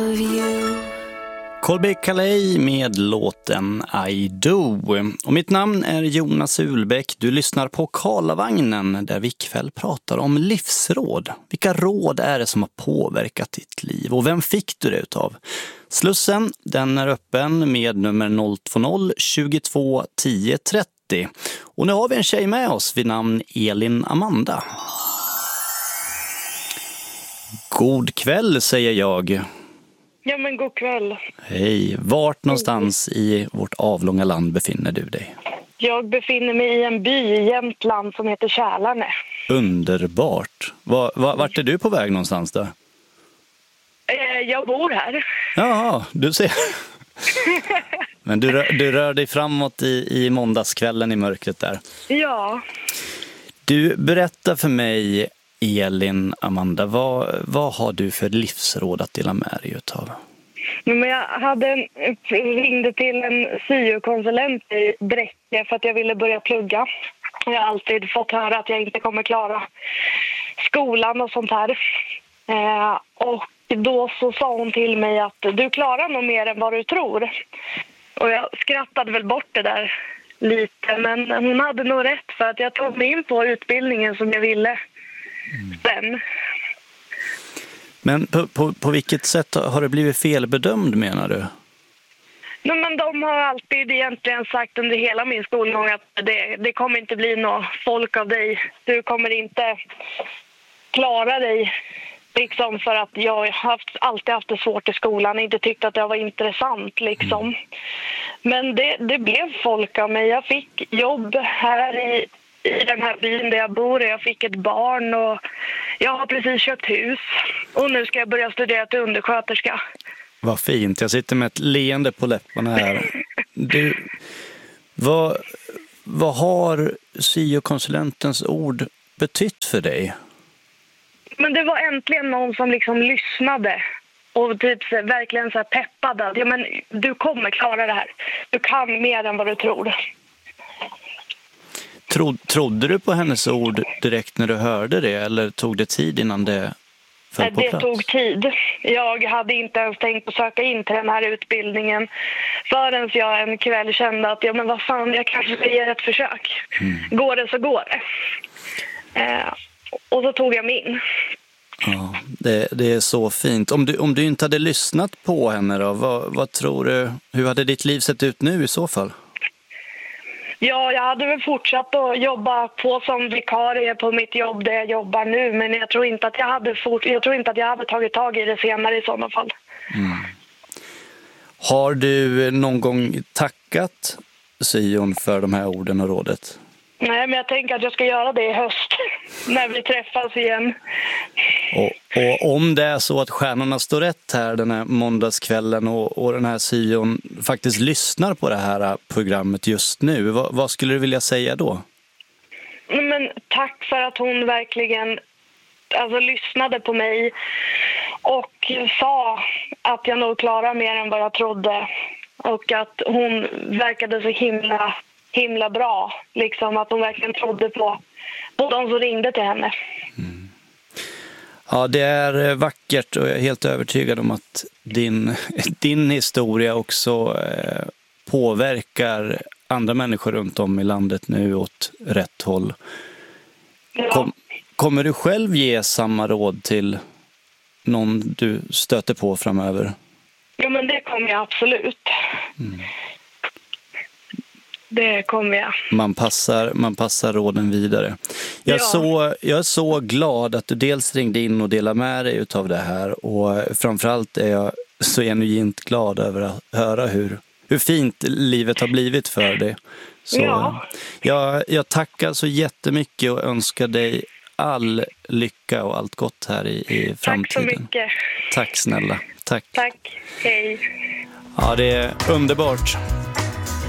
of you. Colby Calais med låten I Do. Och mitt namn är Jonas Ulbäck. Du lyssnar på Karlavagnen där vi ikväll pratar om livsråd. Vilka råd är det som har påverkat ditt liv och vem fick du det utav? Slussen, den är öppen med nummer 020 22 10 30. Och nu har vi en tjej med oss vid namn Elin Amanda. God kväll säger jag. Ja, men god kväll. Hej, vart någonstans i vårt avlånga land befinner du dig? Jag befinner mig i en by i Jämtland som heter Kälarne. Underbart. Vart är du på väg någonstans då? Jag bor här. Jaha, du ser. Men du rör dig framåt i måndagskvällen i mörkret där. Ja. Du, berättar för mig, Elin Amanda, vad har du för livsråd att dela med dig utav? Men jag ringde till en syokonsulent i Bräcke för att jag ville börja plugga. Jag har alltid fått höra att jag inte kommer klara skolan och sånt här. Och då så sa hon till mig att du klarar nog mer än vad du tror. Och jag skrattade väl bort det där lite, men hon hade nog rätt för att jag tog mig in på utbildningen som jag ville sen. Men på vilket sätt har det blivit felbedömd menar du? No, men de har alltid egentligen sagt under hela min skolgång att det kommer inte bli något folk av dig. Du kommer inte klara dig. Liksom för att jag har alltid haft det svårt i skolan. Inte tyckt att det var intressant liksom. Men det blev folk av mig. Jag fick jobb här i den här byn där jag bor. Jag fick ett barn och jag har precis köpt hus. Och nu ska jag börja studera till undersköterska. Vad fint, jag sitter med ett leende på läpparna här. Du, vad har syokonsulentens ord betytt för dig? Men det var äntligen någon som liksom lyssnade och typ verkligen så här peppade. Ja, men du kommer klara det här. Du kan mer än vad du tror. Trodde du på hennes ord direkt när du hörde det eller tog det tid innan det föll på plats? Det tog tid. Jag hade inte ens tänkt att söka in till den här utbildningen förrän jag en kväll kände att ja, men vad fan, jag kanske ska ge ett försök. Går det så går det. Och så tog jag mig in. Ja, det är så fint. Om du inte hade lyssnat på henne då, vad tror du, hur hade ditt liv sett ut nu i så fall? Ja, jag hade väl fortsatt att jobba på som vikarie på mitt jobb där jag jobbar nu. Men jag tror inte att jag hade tagit tag i det senare i sådana fall. Har du någon gång tackat syon för de här orden och rådet? Nej, men jag tänker att jag ska göra det i höst när vi träffas igen. Och om det är så att stjärnorna står rätt här den här måndagskvällen och den här syon faktiskt lyssnar på det här programmet just nu, vad skulle du vilja säga då? Men tack för att hon verkligen lyssnade på mig och sa att jag nog klarar mer än vad jag trodde. Och att hon verkade så himla bra. Liksom att hon verkligen trodde på de som ringde till henne. Ja, det är vackert och jag är helt övertygad om att din historia också påverkar andra människor runt om i landet nu åt rätt håll. Ja. Kommer du själv ge samma råd till någon du stöter på framöver? Ja, men det kommer jag absolut. Det kommer jag. Man passar råden vidare. Jag är så glad att du dels ringde in och delade med dig utav det här. Och framförallt är jag så genuint glad över att höra hur fint livet har blivit för dig. Så jag tackar så jättemycket och önskar dig all lycka och allt gott här i framtiden. Tack så mycket. Tack snälla. Tack. Tack. Hej. Ja, det är underbart.